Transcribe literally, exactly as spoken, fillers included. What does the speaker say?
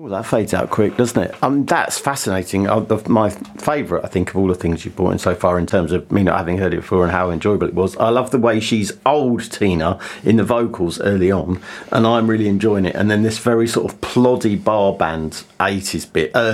Oh, that fades out quick, doesn't it? Um, that's fascinating. Uh, the, my favourite, I think, of all the things you've brought in so far in terms of me not having heard it before and how enjoyable it was. I love the way she's old Tina in the vocals early on, and I'm really enjoying it. And then this very sort of ploddy bar band eighties bit, early